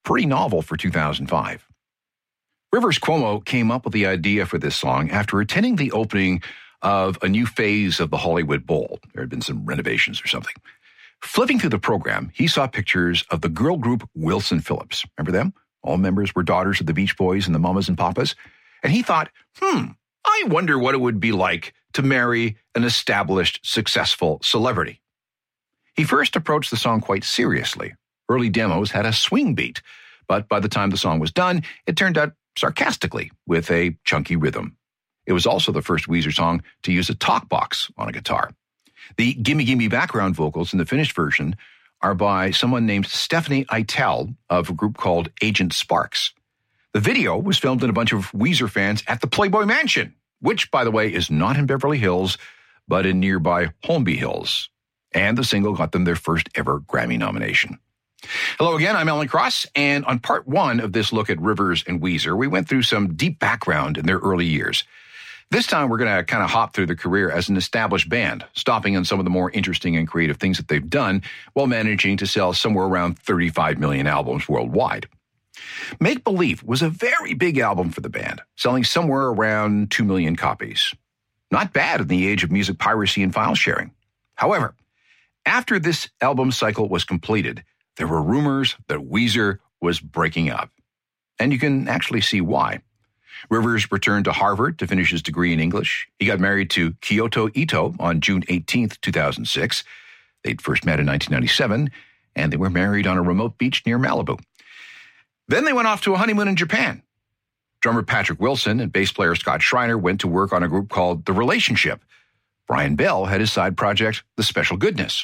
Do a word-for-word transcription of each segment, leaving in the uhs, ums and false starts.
pretty novel for two thousand five. Rivers Cuomo came up with the idea for this song after attending the opening of a new phase of the Hollywood Bowl. There had been some renovations or something. Flipping through the program, he saw pictures of the girl group Wilson Phillips. Remember them? All members were daughters of the Beach Boys and the Mamas and Papas. And he thought, hmm, I wonder what it would be like to marry an established, successful celebrity. He first approached the song quite seriously. Early demos had a swing beat, but by the time the song was done, it turned out sarcastically with a chunky rhythm. It was also the first Weezer song to use a talk box on a guitar. The Gimme Gimme background vocals in the finished version are by someone named Stephanie Eitel of a group called Agent Sparks. The video was filmed in a bunch of Weezer fans at the Playboy Mansion, which, by the way, is not in Beverly Hills, but in nearby Holmby Hills. And the single got them their first ever Grammy nomination. Hello again, I'm Alan Cross, and on part one of this look at Rivers and Weezer, we went through some deep background in their early years. This time, we're going to kind of hop through the career as an established band, stopping on some of the more interesting and creative things that they've done while managing to sell somewhere around thirty-five million albums worldwide. Make Believe was a very big album for the band, selling somewhere around two million copies. Not bad in the age of music piracy and file sharing. However, after this album cycle was completed, there were rumors that Weezer was breaking up. And you can actually see why. Rivers returned to Harvard to finish his degree in English. He got married to Kyoto Ito on June eighteenth, two thousand six. They'd first met in nineteen ninety-seven, and they were married on a remote beach near Malibu. Then they went off to a honeymoon in Japan. Drummer Patrick Wilson and bass player Scott Schreiner went to work on a group called The Relationship. Brian Bell had his side project, The Special Goodness.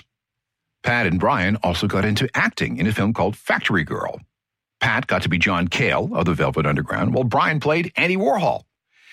Pat and Brian also got into acting in a film called Factory Girl. Pat got to be John Cale of the Velvet Underground, while Brian played Andy Warhol.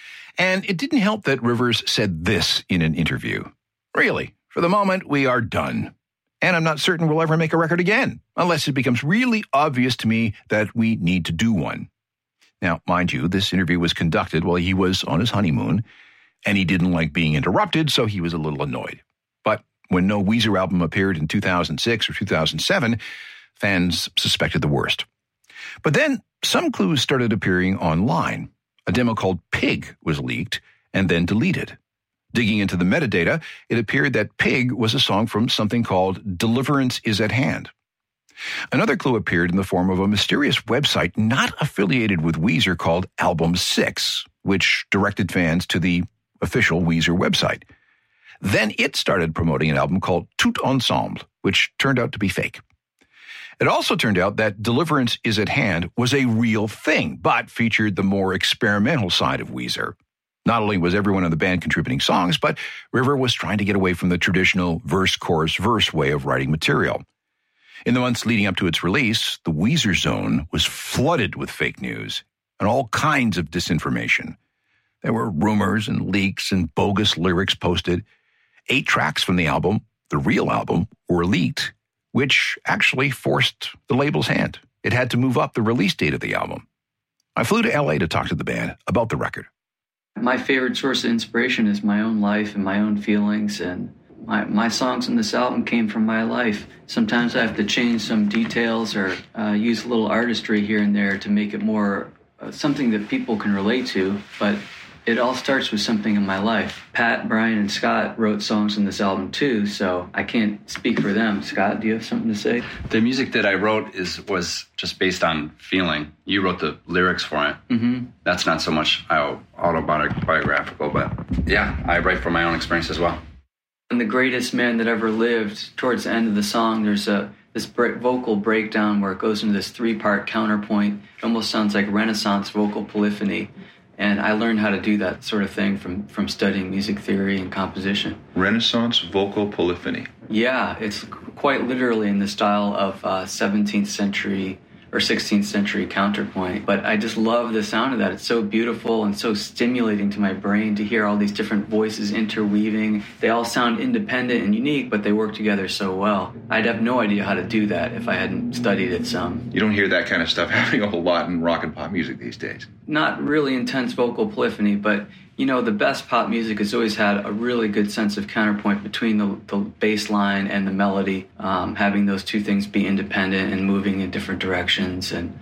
And it didn't help that Rivers said this in an interview. Really, for the moment, we are done. And I'm not certain we'll ever make a record again, unless it becomes really obvious to me that we need to do one. Now, mind you, this interview was conducted while he was on his honeymoon, and he didn't like being interrupted, so he was a little annoyed. But when no Weezer album appeared in two thousand six or two thousand seven, fans suspected the worst. But then some clues started appearing online. A demo called Pig was leaked and then deleted. Digging into the metadata, it appeared that Pig was a song from something called Deliverance is at Hand. Another clue appeared in the form of a mysterious website not affiliated with Weezer called Album six, which directed fans to the official Weezer website. Then it started promoting an album called Tout Ensemble, which turned out to be fake. It also turned out that Deliverance is at Hand was a real thing, but featured the more experimental side of Weezer. Not only was everyone in the band contributing songs, but River was trying to get away from the traditional verse-chorus-verse way of writing material. In the months leading up to its release, the Weezer Zone was flooded with fake news and all kinds of disinformation. There were rumors and leaks and bogus lyrics posted. Eight tracks from the album, the real album, were leaked, which actually forced the label's hand. It had to move up the release date of the album. I flew to L A to talk to the band about the record. My favorite source of inspiration is my own life and my own feelings, and my, my songs in this album came from my life. Sometimes I have to change some details or uh, use a little artistry here and there to make it more uh, something that people can relate to, but it all starts with something in my life. Pat, Brian, and Scott wrote songs in this album too, so I can't speak for them. Scott, do you have something to say? The music that I wrote is was just based on feeling. You wrote the lyrics for it. Mm-hmm. That's not so much autobiographical, but yeah, I write from my own experience as well. And the greatest man that ever lived, towards the end of the song, there's a this break, vocal breakdown where it goes into this three-part counterpoint. It almost sounds like Renaissance vocal polyphony. And I learned how to do that sort of thing from, from studying music theory and composition. Renaissance vocal polyphony. Yeah, it's quite literally in the style of uh, seventeenth century or sixteenth century counterpoint. But I just love the sound of that. It's so beautiful and so stimulating to my brain to hear all these different voices interweaving. They all sound independent and unique, but they work together so well. I'd have no idea how to do that if I hadn't studied it some. You don't hear that kind of stuff happening a whole lot in rock and pop music these days. Not really intense vocal polyphony, but you know, the best pop music has always had a really good sense of counterpoint between the, the bass line and the melody, um, having those two things be independent and moving in different directions. And